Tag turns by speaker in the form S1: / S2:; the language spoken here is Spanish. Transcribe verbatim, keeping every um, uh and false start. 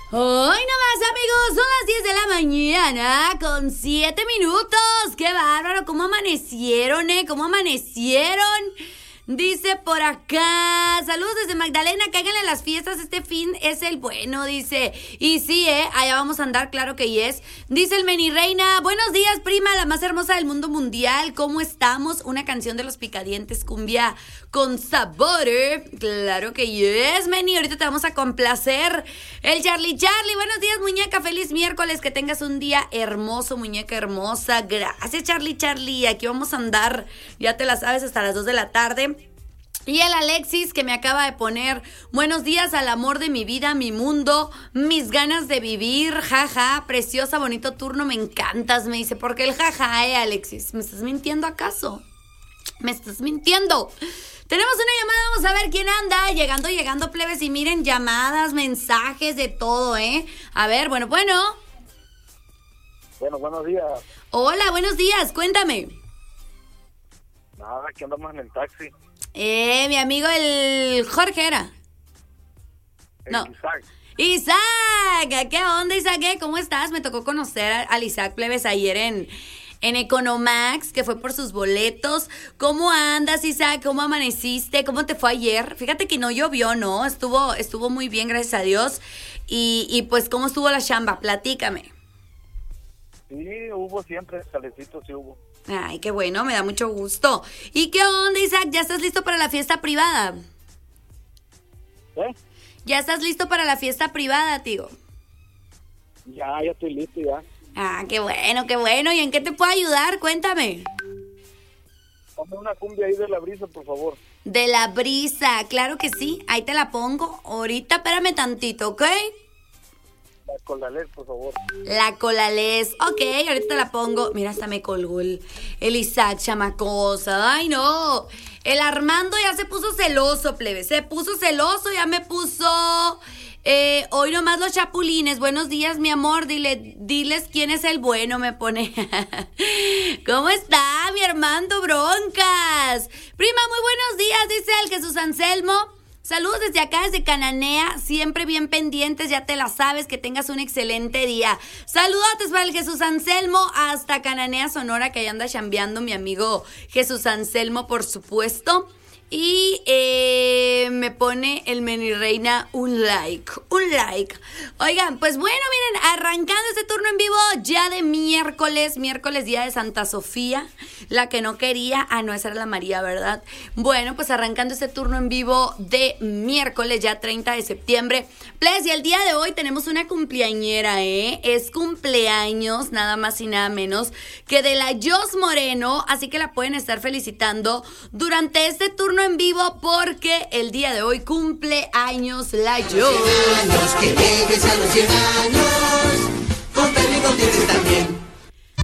S1: Hoy nomás, amigos, son las diez de la mañana con siete minutos. ¡Qué bárbaro! ¿Cómo amanecieron, eh? ¿Cómo amanecieron? Dice por acá, saludos desde Magdalena, cáiganle a las fiestas, este fin es el bueno, dice. Y sí, eh, allá vamos a andar, claro que yes. Dice el Meni Reina, buenos días, prima, la más hermosa del mundo mundial, ¿cómo estamos? Una canción de los Picadientes, cumbia con sabor, eh. Claro que yes, Meni, ahorita te vamos a complacer. El Charlie Charlie, buenos días, muñeca, feliz miércoles, que tengas un día hermoso, muñeca hermosa. Gracias, Charlie Charlie, aquí vamos a andar, ya te la sabes, hasta las dos de la tarde. Y el Alexis que me acaba de poner, buenos días al amor de mi vida, mi mundo, mis ganas de vivir, jaja, preciosa, bonito turno, me encantas, me dice, porque el jaja, eh, Alexis, ¿me estás mintiendo acaso? ¿Me estás mintiendo? Tenemos una llamada, vamos a ver quién anda, llegando, llegando, plebes, y miren, llamadas, mensajes, de todo, ¿eh? A ver, bueno, bueno.
S2: Bueno, buenos días.
S1: Hola, buenos días, cuéntame.
S2: Nada, aquí andamos en el taxi.
S1: Eh, mi amigo el Jorge era.
S2: El
S1: No.
S2: Isaac.
S1: Isaac, ¿qué onda, Isaac? ¿Cómo estás? Me tocó conocer al Isaac Plebes ayer en, en Economax, que fue por sus boletos. ¿Cómo andas, Isaac? ¿Cómo amaneciste? ¿Cómo te fue ayer? Fíjate que no llovió, ¿no? Estuvo, estuvo muy bien, gracias a Dios. Y, y pues, ¿cómo estuvo la chamba? Platícame.
S2: Sí, hubo siempre, calecito sí hubo.
S1: Ay, qué bueno, me da mucho gusto. ¿Y qué onda, Isaac? ¿Ya estás listo para la fiesta privada?
S2: ¿Eh?
S1: ¿Ya estás listo para la fiesta privada, tío?
S2: Ya, ya estoy listo ya.
S1: Ah, qué bueno, qué bueno. ¿Y en qué te puedo ayudar? Cuéntame.
S2: Ponme una cumbia ahí de La Brisa, por favor.
S1: De La Brisa, claro que sí. Ahí te la pongo. Ahorita, espérame tantito, ¿ok?
S2: La Colalés, por favor.
S1: La Colalés. Ok, ahorita te la pongo. Mira, hasta me colgó el, el Isaac, chamacosa. Ay, no. El Armando ya se puso celoso, plebe. Se puso celoso, ya me puso... Eh, hoy nomás los chapulines. Buenos días, mi amor. Dile, diles quién es el bueno, me pone. ¿Cómo está, mi Armando Broncas? Prima, muy buenos días, dice el Jesús Anselmo. Saludos desde acá, desde Cananea, siempre bien pendientes, ya te la sabes, que tengas un excelente día. Saludotes para el Jesús Anselmo hasta Cananea, Sonora, que ahí anda chambeando mi amigo Jesús Anselmo, por supuesto. Y eh, me pone el Meni Reina un like, un like. Oigan, pues bueno, miren, arrancando este turno en vivo ya de miércoles, miércoles día de Santa Sofía, la que no quería, ah no, esa era la María, ¿verdad? Bueno, pues arrancando este turno en vivo de miércoles, ya treinta de septiembre. Please, y el día de hoy tenemos una cumpleañera, ¿eh? Es cumpleaños, nada más y nada menos que de la Jos Moreno, así que la pueden estar felicitando durante este turno en vivo porque el día de hoy cumple años la Jos.
S3: Años, que llegues a los cien años, con permiso tienes también.